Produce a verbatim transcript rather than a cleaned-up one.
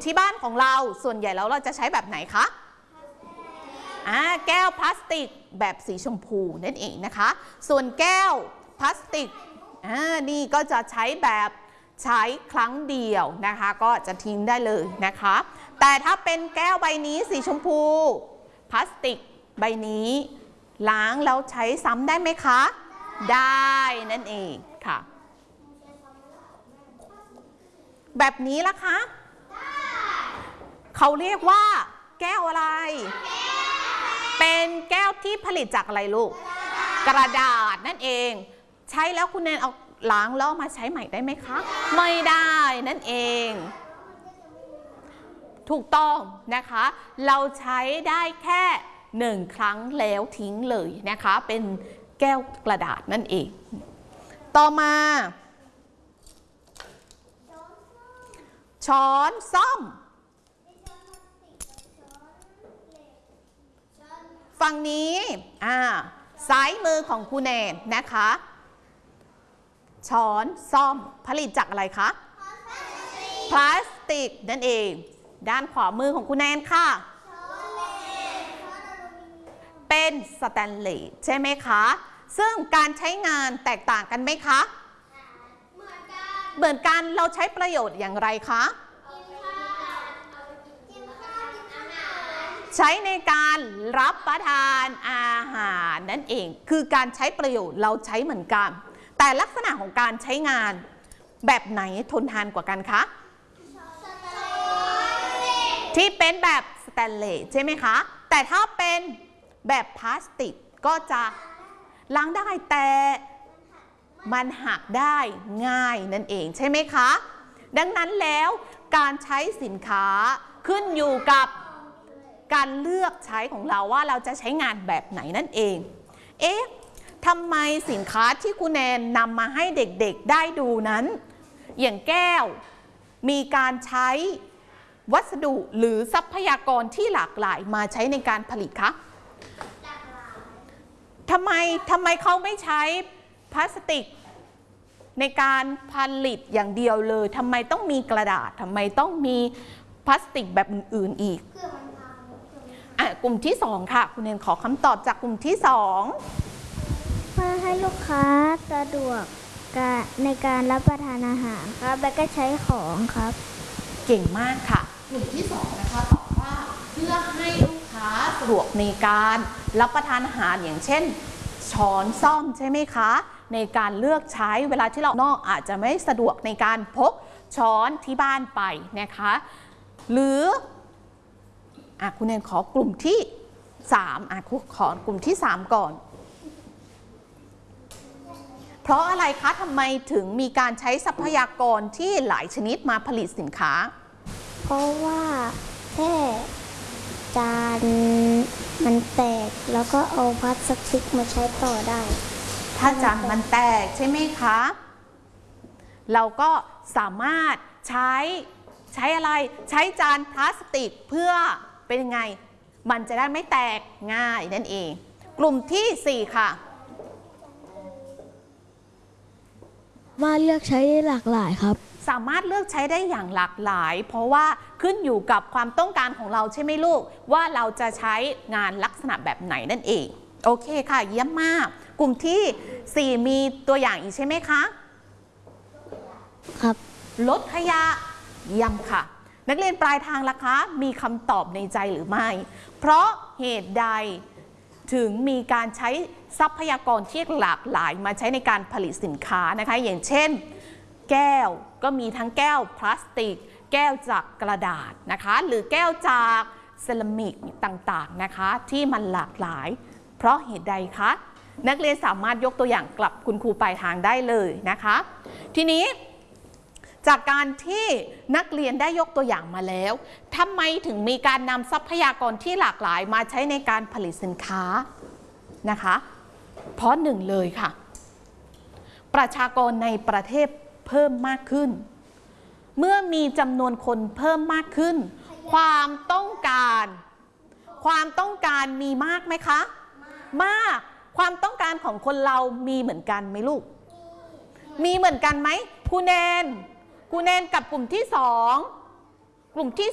ที่บ้านของเราส่วนใหญ่แล้วเราจะใช้แบบไหนคะอ่าแก้วพลาสติกแบบสีชมพูนั่นเองนะคะส่วนแก้วพลาสติกอ่านี่ก็จะใช้แบบใช้ครั้งเดียวนะคะก็จะทิ้งได้เลยนะคะแต่ถ้าเป็นแก้วใบนี้สีชมพูพลาสติกใบนี้ล้างแล้วใช้ซ้ำได้ไหมคะได้นั่นเองค่ะแบบนี้ล่ะคะเขาเรียกว่าแก้วอะไรเป็นแก้วที่ผลิตจากอะไรลูกกระดาษนั่นเองใช้แล้วคุณแนนเอาล้างแล้วมาใช้ใหม่ได้ไหมคะไม่ได้นั่นเองถูกต้องนะคะเราใช้ได้แค่หนึ่งครั้งแล้วทิ้งเลยนะคะเป็นแก้วกระดาษนั่นเองต่อมาช้อนส้อมฝั่งนี้อ่าซ้ายมือของคุณแนนนะคะช้อนส้อมผลิตจากอะไรคะพลาสติกนั่นเองด้านขวามือของคุณแนนค่ะเป็นสแตนเลสใช่ไหมคะซึ่งการใช้งานแตกต่างกันไหมคะเหมือนกันเหมือนกันเราใช้ประโยชน์อย่างไรคะใช้ในการรับประทานอาหารนั่นเองคือการใช้ประโยชน์เราใช้เหมือนกันแต่ลักษณะของการใช้งานแบบไหนทนทานกว่ากันคะที่เป็นแบบสแตนเลสใช่ไหมคะแต่ถ้าเป็นแบบพลาสติกก็จะล้างได้แต่มันหักได้ง่ายนั่นเองใช่ไหมคะดังนั้นแล้วการใช้สินค้าขึ้นอยู่กับการเลือกใช้ของเราว่าเราจะใช้งานแบบไหนนั่นเองเอ๊ะทำไมสินค้าที่คุณแนนนำมาให้เด็กๆได้ดูนั้นอย่างแก้วมีการใช้วัสดุหรือทรัพยากรที่หลากหลายมาใช้ในการผลิตคะทำไมทำไมเขาไม่ใช้พลาสติกในการผลิตอย่างเดียวเลยทำไมต้องมีกระดาษทำไมต้องมีพลาสติกแบบอื่นๆอีกอ่ะกลุ่มที่สองค่ะคุณเนนขอคำตอบจากกลุ่มที่สองเพื่อให้ลูกค้าสะดวกในการรับประทานอาหารครับและก็ใช้ของครับเก่งมากค่ะกลุ่มที่สองนะคะตอบว่าเพื่อให้ลูกค้าสะดวกในการรับประทานอาหารอย่างเช่นช้อนส้อมใช่ไหมคะในการเลือกใช้เวลาที่เรานอกอาจจะไม่สะดวกในการพกช้อนที่บ้านไปนะคะหรืออ่ะคุณแนนขอกลุ่มที่สามอ่ะขอกลุ่มที่สามก่อนเพราะอะไรคะทำไมถึงมีการใช้ทรัพยากรที่หลายชนิดมาผลิตสินค้าเพราะว่าแค่จานมันแตกแล้วก็เอาพลาสติกมาใช้ต่อได้ถ้าจานมันแตกใช่ไหมคะเราก็สามารถใช้ใช้อะไรใช้จานพลาสติกเพื่อเป็นไงมันจะได้ไม่แตกง่ายนั่นเองกลุ่มที่สี่ค่ะมาเลือกใช้ได้หลากหลายครับสามารถเลือกใช้ได้อย่างหลากหลายเพราะว่าขึ้นอยู่กับความต้องการของเราใช่ไหมลูกว่าเราจะใช้งานลักษณะแบบไหนนั่นเองโอเคค่ะเยี่ยมมากกลุ่มที่สี่มีตัวอย่างอีกใช่ไหมคะครับลดขยะเยี่ยมค่ะนักเรียนปลายทางล่ะคะมีคำตอบในใจหรือไม่เพราะเหตุใดถึงมีการใช้ทรัพยากรที่หลากหลายมาใช้ในการผลิตสินค้านะคะอย่างเช่นแก้วก็มีทั้งแก้วพลาสติกแก้วจากกระดาษนะคะหรือแก้วจากเซรามิกต่างๆนะคะที่มันหลากหลายเพราะเหตุใดคะนักเรียนสามารถยกตัวอย่างกลับคุณครูปลายทางได้เลยนะคะทีนี้จากการที่นักเรียนได้ยกตัวอย่างมาแล้วทำไมถึงมีการนำทรัพยากรที่หลากหลายมาใช้ในการผลิตสินค้านะคะเพราะหนึ่งเลยค่ะประชากรในประเทศเพิ่มมากขึ้นเมื่อมีจำนวนคนเพิ่มมากขึ้นความต้องการความต้องการมีมากไหมคะมากความต้องการของคนเรามีเหมือนกันไหมลูกมีเหมือนกันไหมครูแนนครูแนนกับกลุ่มที่สองกลุ่มที่